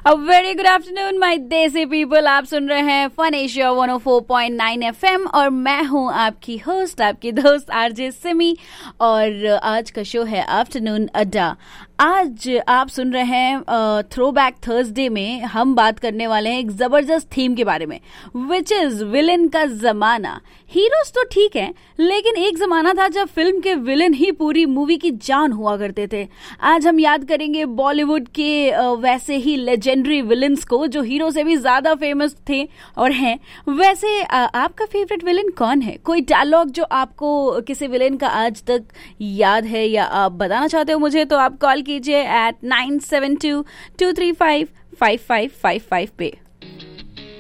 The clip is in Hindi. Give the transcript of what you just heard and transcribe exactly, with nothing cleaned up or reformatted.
A very good afternoon, my देसी people. आप सुन रहे हैं fun Asia one O four point nine F M और मैं हूं आपकी होस्ट, आपकी दोस्त आरजे सिमी। और आज का शो है आफ्टरनून अड्डा। आज आप सुन रहे हैं थ्रो बैक थर्सडे में हम बात करने वाले हैं एक जबरदस्त थीम के बारे में, विच इज विलन का जमाना। हीरोज तो ठीक है, लेकिन एक जमाना था जब फिल्म के विलन ही पूरी मूवी की जान हुआ करते थे। आज हम याद करेंगे बॉलीवुड के वैसे ही लेजेंडरी विलन्स को जो हीरो से भी ज्यादा फेमस थे और हैं। वैसे आपका फेवरेट विलन कौन है? कोई डायलॉग जो आपको किसी विलन का आज तक याद है या आप बताना चाहते हो मुझे, तो आप कॉल कीजिए eight nine seven to to three five five five five five पे।